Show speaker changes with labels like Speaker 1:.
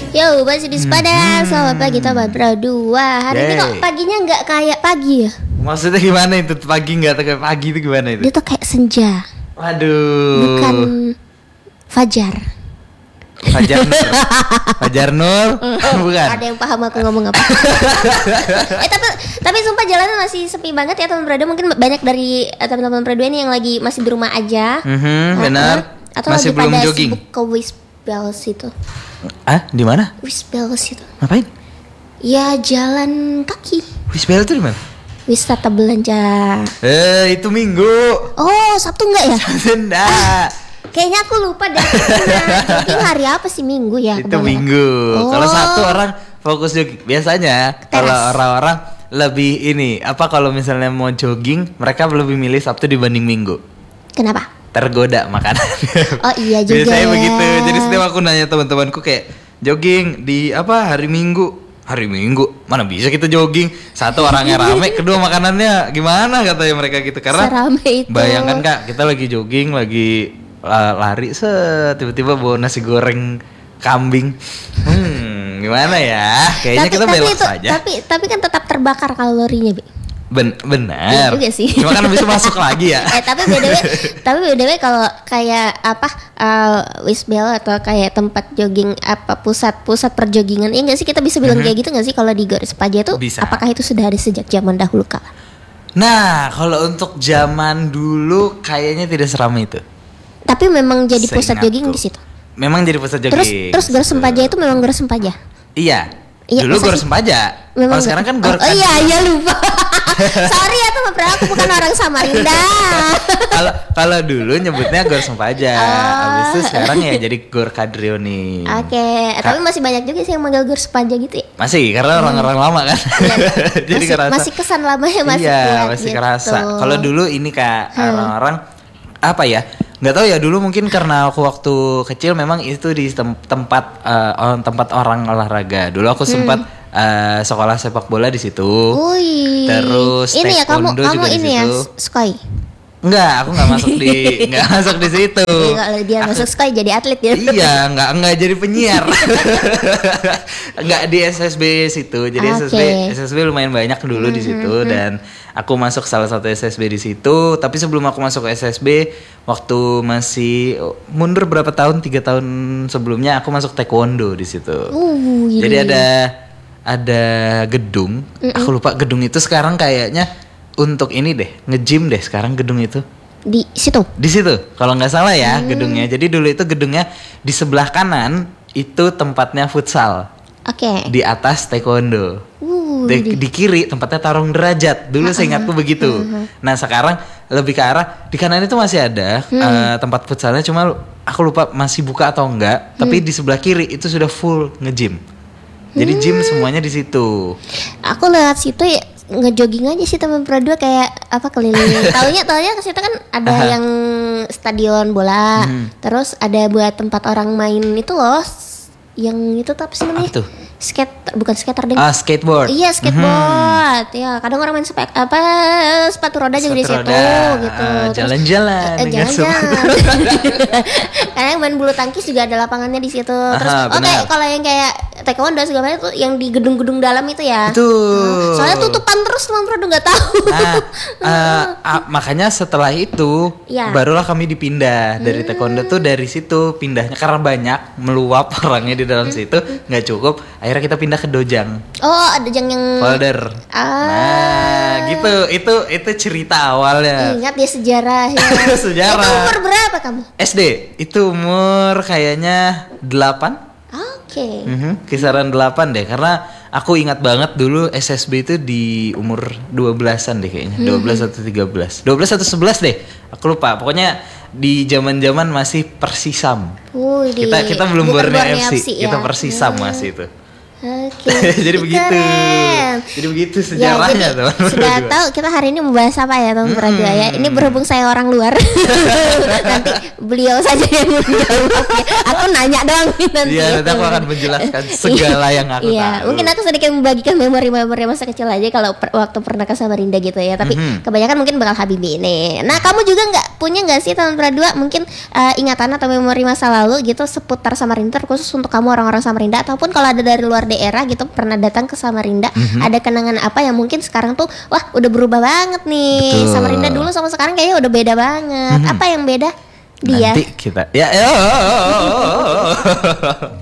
Speaker 1: Yo, masih di Sepada. Selamat pagi teman berdua. Hari ini kok paginya nggak kayak pagi ya?
Speaker 2: Maksudnya gimana itu pagi nggak kayak pagi itu gimana itu?
Speaker 1: Dia tuh kayak senja.
Speaker 2: Waduh.
Speaker 1: Bukan fajar.
Speaker 2: Fajar Nur. Fajar Nur. Bukan.
Speaker 1: Ada yang paham aku ngomong apa? tapi sumpah jalanan masih sepi banget ya teman berdua. Mungkin banyak dari teman-teman berdua ini yang lagi masih di rumah aja.
Speaker 2: Benar.
Speaker 1: Atau
Speaker 2: masih
Speaker 1: lagi
Speaker 2: belum
Speaker 1: pada
Speaker 2: jogging.
Speaker 1: sibuk ke Wisbels itu.
Speaker 2: Di mana?
Speaker 1: Wisbels itu.
Speaker 2: Ngapain?
Speaker 1: Ya jalan kaki.
Speaker 2: Wisbel itu di mana?
Speaker 1: Wisata belanja.
Speaker 2: Itu Minggu.
Speaker 1: Oh, Sabtu enggak ya?
Speaker 2: Enggak.
Speaker 1: Kayaknya aku lupa deh. Jogging hari apa sih? Minggu ya?
Speaker 2: Itu Minggu.
Speaker 1: Oh.
Speaker 2: Kalau Sabtu orang fokus jogging. Biasanya kalau orang-orang lebih ini kalau misalnya mau jogging, mereka lebih milih Sabtu dibanding Minggu.
Speaker 1: Kenapa?
Speaker 2: Tergoda makanan.
Speaker 1: Oh iya juga.
Speaker 2: Biasanya
Speaker 1: ya.
Speaker 2: begitu. Jadi setiap aku nanya teman-temanku kayak jogging di hari Minggu. Hari Minggu mana bisa kita jogging? Satu orangnya rame, kedua makanannya gimana katanya mereka gitu. Karena
Speaker 1: serame itu.
Speaker 2: Bayangkan Kak, kita lagi jogging, lagi lari, tiba-tiba bawa nasi goreng kambing. Gimana ya? Kayaknya kita belok saja.
Speaker 1: Tapi kan tetap terbakar kalorinya, Bi.
Speaker 2: Benar.
Speaker 1: Iya juga sih.
Speaker 2: Cuma kan habis itu masuk lagi ya.
Speaker 1: Tapi BDW kalau kayak Wisbel atau kayak tempat jogging pusat perjoggingan, ya nggak sih kita bisa bilang kayak gitu nggak sih kalau di Gor Sepaja itu?
Speaker 2: Bisa.
Speaker 1: Apakah itu sudah ada sejak zaman dahulu kala?
Speaker 2: Nah, kalau untuk zaman dulu kayaknya tidak seramai itu.
Speaker 1: Tapi memang jadi pusat
Speaker 2: Seingatku.
Speaker 1: jogging di situ.
Speaker 2: Memang jadi pusat jogging.
Speaker 1: Terus Gor Sempaja itu memang Gor Sempaja.
Speaker 2: Iya.
Speaker 1: Iya,
Speaker 2: Dulu Gor
Speaker 1: sih?
Speaker 2: Sempaja.
Speaker 1: Memang
Speaker 2: Kalau sekarang kan Gor
Speaker 1: iya lupa. Sorry ya teman aku bukan orang Samarinda.
Speaker 2: Kalau dulu nyebutnya Gor Sempaja. Habis itu sekarang ya jadi Gor Kadrioni.
Speaker 1: Oke. Tapi masih banyak juga sih yang manggil Gor Sempaja gitu ya.
Speaker 2: Masih, karena orang-orang lama kan.
Speaker 1: Iya.
Speaker 2: Jadi kerasa.
Speaker 1: Masih kesan lamanya masih kuat.
Speaker 2: Masih
Speaker 1: gitu.
Speaker 2: kerasa. Kalau dulu ini Kak, orang-orang nggak tahu ya, dulu mungkin karena aku waktu kecil memang itu di tempat orang olahraga. Dulu aku sempat sekolah sepak bola di situ.
Speaker 1: Wih.
Speaker 2: Terus
Speaker 1: ini ya kamu
Speaker 2: juga di
Speaker 1: ini
Speaker 2: situ.
Speaker 1: ya Skoy.
Speaker 2: Enggak, aku nggak masuk di situ.
Speaker 1: Kalau dia masuk Skoy jadi atlet ya.
Speaker 2: Iya, nggak jadi penyiar. Nggak di SSB situ. Jadi SSB lumayan banyak dulu di situ dan aku masuk salah satu SSB di situ. Tapi sebelum aku masuk ke SSB, waktu masih mundur berapa tahun, 3 tahun sebelumnya aku masuk taekwondo di situ. Jadi ada gedung. Aku lupa gedung itu sekarang kayaknya untuk ini deh, nge-gym deh sekarang gedung itu.
Speaker 1: Di situ.
Speaker 2: Di situ, kalau nggak salah ya gedungnya. Jadi dulu itu gedungnya di sebelah kanan itu tempatnya futsal.
Speaker 1: Oke.
Speaker 2: Di atas taekwondo. Di kiri tempatnya tarung derajat. Dulu seingatku begitu. Nah sekarang lebih ke arah di kanan itu masih ada tempat futsalnya. Cuma aku lupa masih buka atau enggak. Tapi di sebelah kiri itu sudah full nge-gym. Jadi gym semuanya di situ.
Speaker 1: Aku lewat situ ya ngejogging aja sih teman berdua kayak keliling. Taunya ke situ kan ada yang stadion bola. Terus ada buat tempat orang main itu loh. Yang itu apa sih namanya?
Speaker 2: Apa tuh?
Speaker 1: Bukan skater deh.
Speaker 2: Skateboard.
Speaker 1: Iya, skateboard. Ya, kadang orang main sepatu roda juga di situ gitu.
Speaker 2: Jalan-jalan.
Speaker 1: Kadang main bulu tangkis juga ada lapangannya di situ. Terus kalau yang kayak taekwondo segala macam tuh yang di gedung-gedung dalam itu ya.
Speaker 2: Itu.
Speaker 1: Soalnya tutupan terus teman bro nggak tahu.
Speaker 2: Makanya setelah itu barulah kami dipindah dari taekwondo tuh, dari situ pindahnya karena banyak meluap orangnya di dalam situ nggak cukup. Akhirnya kita pindah ke dojang.
Speaker 1: Oh, dojang yang
Speaker 2: folder. Nah, gitu. Itu cerita awalnya.
Speaker 1: Ingat ya sejarah ya.
Speaker 2: Sejarah.
Speaker 1: Itu umur berapa kamu?
Speaker 2: SD. Itu umur kayaknya 8.
Speaker 1: Oke.
Speaker 2: Kisaran 8 deh, karena aku ingat banget dulu SSB itu di umur 12-an deh kayaknya. 12 atau 13. 12 atau 11 deh. Aku lupa. Pokoknya di zaman-zaman masih Persisam. Kita belum Borneo FC.
Speaker 1: Ya.
Speaker 2: Kita Persisam masih itu.
Speaker 1: Oke.
Speaker 2: Jadi begitu.
Speaker 1: Keren.
Speaker 2: Jadi begitu sejarahnya, teman.
Speaker 1: Sudah tahu kita hari ini membahas apa ya, teman Pradua ya. Ini berhubung saya orang luar. Nanti beliau saja yang menjawab ya. Aku nanya doang nanti.
Speaker 2: Iya, nanti aku akan menjelaskan segala yang aku tahu.
Speaker 1: Mungkin aku sedikit membagikan memori-memori masa kecil aja kalau waktu pernah ke Samarinda gitu ya. Tapi kebanyakan mungkin bakal Habibie nih. Nah, kamu juga punya nggak sih teman Pradua mungkin ingatan atau memori masa lalu gitu seputar Samarinda, khusus untuk kamu orang-orang Samarinda, ataupun kalau ada dari luar daerah gitu pernah datang ke Samarinda, ada kenangan apa yang mungkin sekarang tuh wah udah berubah banget nih. Betul. Samarinda dulu sama sekarang kayaknya udah beda banget. Apa yang beda? Dia.
Speaker 2: Nanti kita